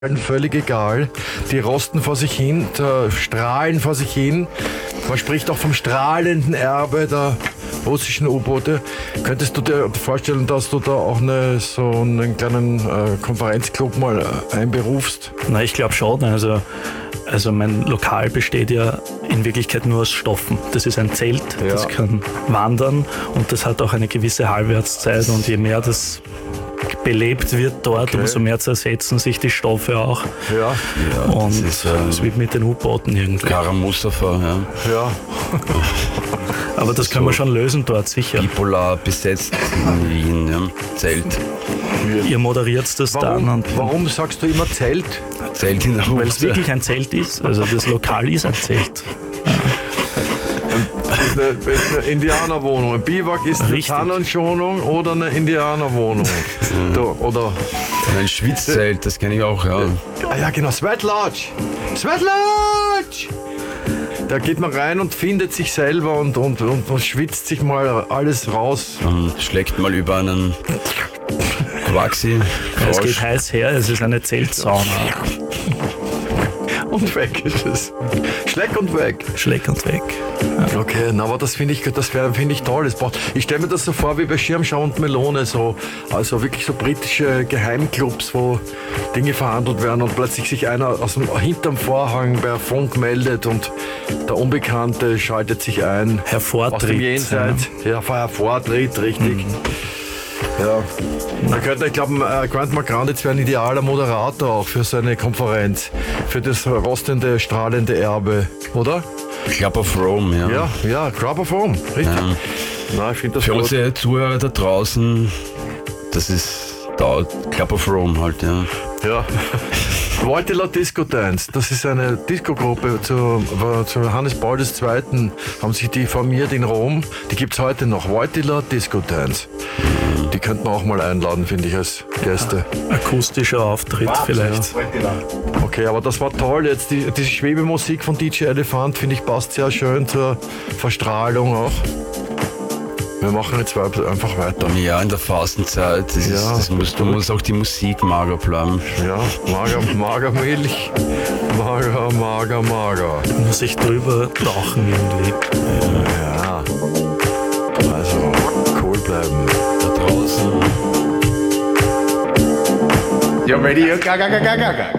völlig egal. Die rosten vor sich hin, strahlen vor sich hin. Man spricht auch vom strahlenden Erbe der russischen U-Boote. Könntest du dir vorstellen, dass du da auch so einen kleinen Konferenzclub mal einberufst? Na, ich glaube schon. Also mein Lokal besteht ja in Wirklichkeit nur aus Stoffen. Das ist ein Zelt, das kann wandern und das hat auch eine gewisse Halbwertszeit und je mehr das belebt wird dort, umso mehr zersetzen sich die Stoffe auch. Ja. Und es wird mit den U-Booten irgendwie. Karam Mustafa, Ja. Aber das können wir schon lösen dort, sicher. bipolar besetzt in Wien, Zelt. Ihr moderiert das dann. Warum sagst du immer Zelt? Zelt in der Weil es Hose. wirklich ein Zelt ist. Also das Lokal ist ein Zelt. Ist eine Indianerwohnung. Ein Biwak ist eine Richtig. Tannenschonung oder eine Indianerwohnung. Oder Ein Schwitzzelt, das kenne ich auch, ja. ja, genau, Sweat Lodge. Sweat Lodge! Da geht man rein und findet sich selber und schwitzt sich mal alles raus. Und schlägt mal über einen Quaxi. Es geht heiß her, es ist eine Zeltsauna. Und weg ist es. Schleck und weg. Schleck und weg. Okay, na, aber das finde ich toll. Ich stelle mir das so vor wie bei Schirmschau und Melone, also wirklich so britische Geheimclubs, wo Dinge verhandelt werden und plötzlich sich einer hinterm Vorhang bei Funk meldet und der Unbekannte schaltet sich ein. Hervortritt. Aus dem Jenseits. Ja, hervortritt, richtig. Ja, ich glaube, Grant McGranditz wäre ein idealer Moderator auch für seine Konferenz, für das rostende, strahlende Erbe, oder? Club of Rome, ja. Ja, Club of Rome, richtig. Na, ich finde das Für gut. unsere Zuhörer da draußen, das ist da Club of Rome halt, ja. Ja. Wojtyla Disco Dance, das ist eine Disco-Gruppe zu Johannes Paul II. Haben sich die formiert in Rom. Die gibt es heute noch. Wojtyla Disco Dance. Die könnte man auch mal einladen, finde ich, als Gäste. Akustischer Auftritt vielleicht. Okay, aber das war toll. Jetzt die Schwebemusik von DJ Elefant, finde ich, passt sehr schön zur Verstrahlung auch. Wir machen jetzt einfach weiter. Ja, in der Fastenzeit, du musst auch die Musik mager bleiben. Ja, mager Milch, mager. Muss ich drüber tauchen irgendwie. Ja, also cool bleiben. Da draußen. Your radio gaga gaga gaga.